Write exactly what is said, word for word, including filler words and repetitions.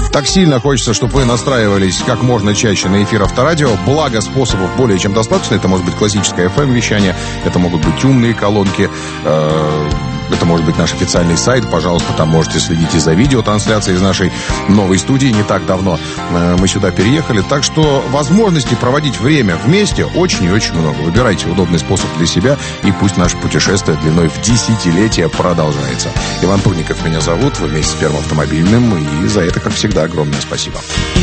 Так сильно хочется, чтобы вы настраивались как можно чаще на эфир Авторадио. Благо, способов более чем достаточно. Это может быть классическое эф эм-вещание, это могут быть умные колонки, э- это может быть наш официальный сайт. Пожалуйста, там можете следить и за видеотрансляцией из нашей новой студии. Не так давно мы сюда переехали. Так что возможностей проводить время вместе очень и очень много. Выбирайте удобный способ для себя, и пусть наше путешествие длиной в десятилетия продолжается. Иван Турников меня зовут. Вы вместе с Первым автомобильным. И за это, как всегда, огромное спасибо.